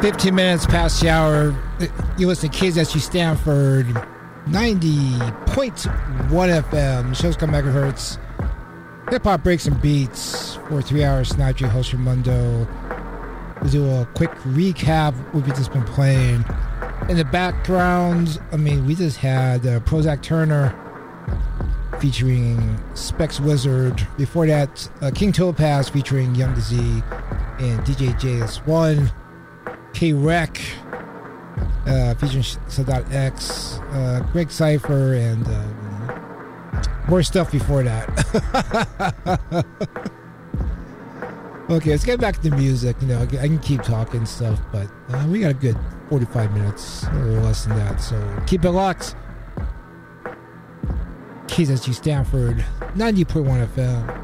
15 minutes past the hour. You listen to KZSU Stanford 90.1 FM. Show's called Megahertz. Hip hop breaks and beats for 3 hours. Tonight, your host Raimundo. We'll do a quick recap of what we've just been playing. In the background, we just had Prozac Turner featuring Specs Wizard. Before that, King Topaz featuring Young Z and DJ JS1. K-Rec featuring Sadat X, Greg Cypher, and more stuff before that. Okay, let's get back to the music. I can keep talking stuff, but we got a good 45 minutes or less than that, so keep it locked. KZSU Stanford 90.1 FM.